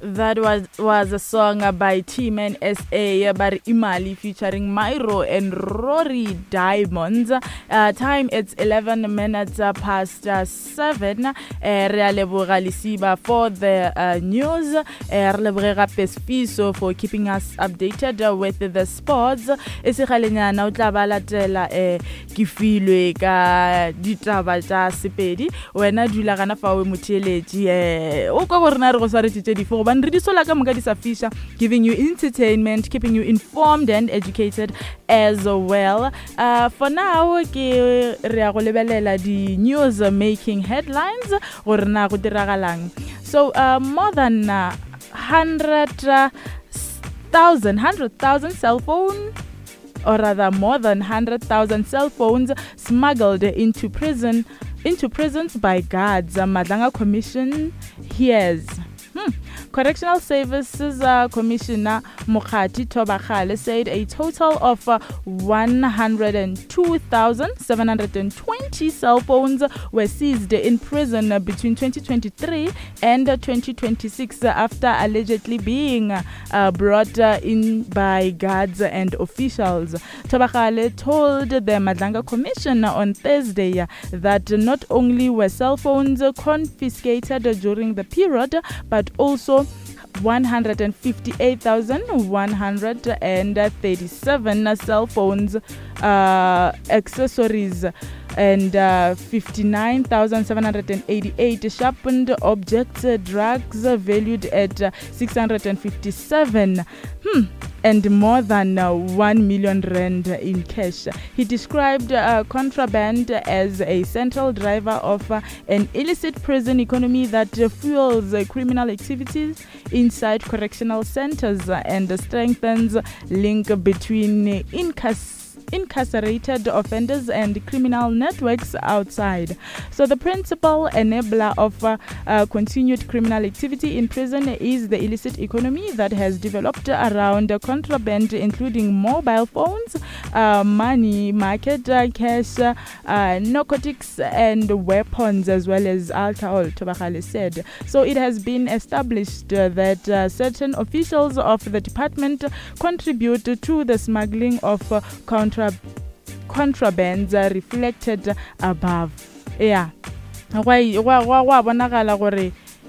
That was a song by T-Man S.A. by Imali featuring Myro and Rory Diamonds. Time it's 11 minutes past 7. Re a leboga Lesiba for the news. Re leboga Pesfiso for keeping us updated with the sports. Ese galenyana o tla ba latela ke filwe ka ditaba tsa sepedi. Wena dula gana fa o motheletsi o ka borena re go swaretše di fo giving you entertainment, keeping you informed and educated as well. For now, ke re a go lebelela di news making headlines gore na go diragalang. So more than 100,000 cell phones, or rather more than 100,000 cell phones smuggled into prisons by guards. Madlanga Commission hears. Correctional Services Commissioner Mokgati Thobakgale said a total of 102,720 cell phones were seized in prison between 2023 and 2026 after allegedly being brought in by guards and officials. Thobakgale told the Madlanga Commission on Thursday that not only were cell phones confiscated during the period, but also 158,137 cell phones, accessories, and 59,788 sharpened objects, drugs valued at 657. And more than 1 million rand in cash. He described contraband as a central driver of an illicit prison economy that fuels criminal activities inside correctional centers and strengthens link between incarcerated offenders and criminal networks outside. So the principal enabler of continued criminal activity in prison is the illicit economy that has developed around contraband, including mobile phones, money market, cash, narcotics, and weapons, as well as alcohol, Thobakgale said. So it has been established that certain officials of the department contribute to the smuggling of contrabands reflected above. Yeah. Wa bonagala gore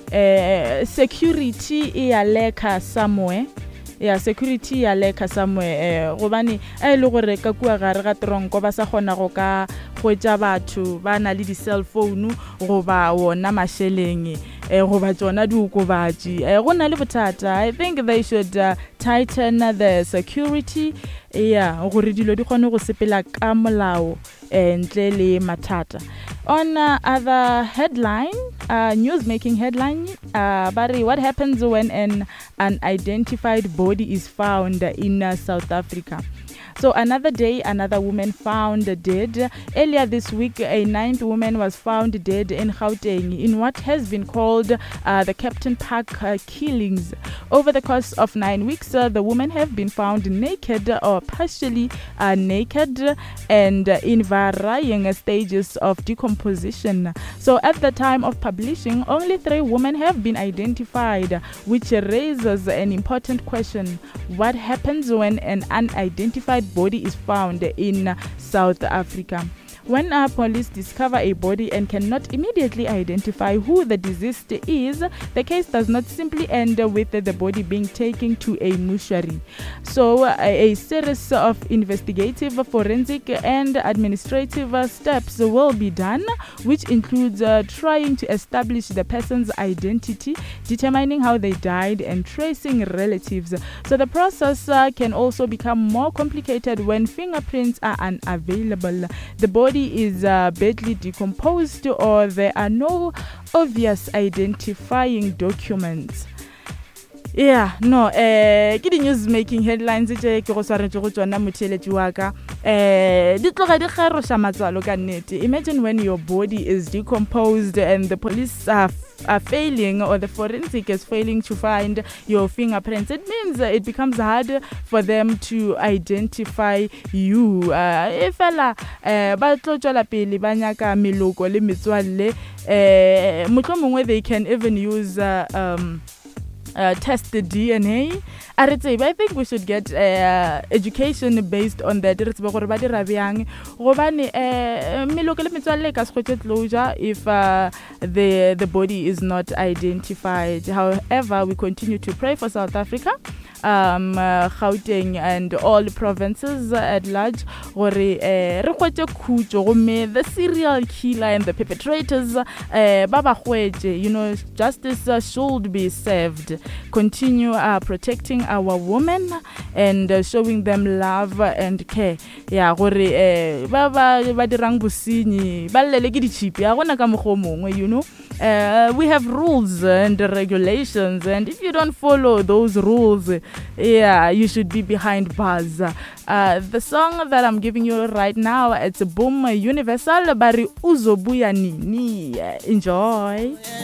security e ya leka somewhere. Yeah, security ya leka somewhere. Gobane a ile gore ka kua gare ga tronko ba sa gona go ka goetsa batho ba na le di cell phone go ba wona masheleng go ba tsona di ukobatsi go na le bothata. I think they should tighten the security gore dilo di gone go sepela ka molao ntle le mathata. On other headline, news making headline, Barry, what happens when an unidentified body is found in South Africa? So another day, another woman found dead. Earlier this week, a 9th woman was found dead in Gauteng in what has been called the Captain Park killings. Over the course of 9 weeks, the women have been found naked or partially naked and in varying stages of decomposition. So at the time of publishing, only 3 women have been identified, which raises an important question. What happens when an unidentified body is found in South Africa? When police discover a body and cannot immediately identify who the deceased is, the case does not simply end with the body being taken to a mortuary. So a series of investigative, forensic and administrative steps will be done, which includes trying to establish the person's identity, determining how they died, and tracing relatives. So the process can also become more complicated when fingerprints are unavailable, the body is badly decomposed, or there are no obvious identifying documents. Yeah, no, ke di news making headlines tse ke go swaretse go tsona motheletsi wa ka. Di tloga di kgerosha matswalo ka nnete. Imagine when your body is decomposed and the police are failing, or the forensic is failing to find your fingerprints. It means it becomes hard for them to identify you. Efela ba tlo tswela pele ba nyaka meloko le metswalle. Motlhomongwe they can even use test the DNA. I think we should get education based on that. If the body is not identified. However, we continue to pray for South Africa, Gauteng and all provinces at large. The serial killer and the perpetrators, justice should be served. Continue protecting our women and showing them love and care. Yeah, we have rules and regulations, and if you don't follow those rules, you should be behind bars. The song that I'm giving you right now, it's Boom Universal, Bari Uzobuya Nini. Enjoy.